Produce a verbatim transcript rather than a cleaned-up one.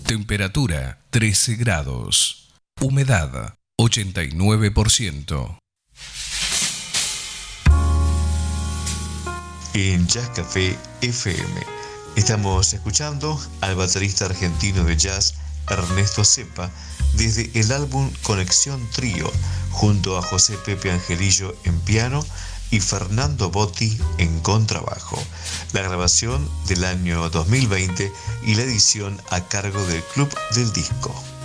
Temperatura trece grados. Humedad ochenta y nueve por ciento. En Jazz Café F M estamos escuchando al baterista argentino de jazz Ernesto Cepa desde el álbum Conexión Trío, junto a José Pepe Angelillo en piano y Fernando Botti en contrabajo. La grabación del año dos mil veinte y la edición a cargo del Club del Disco.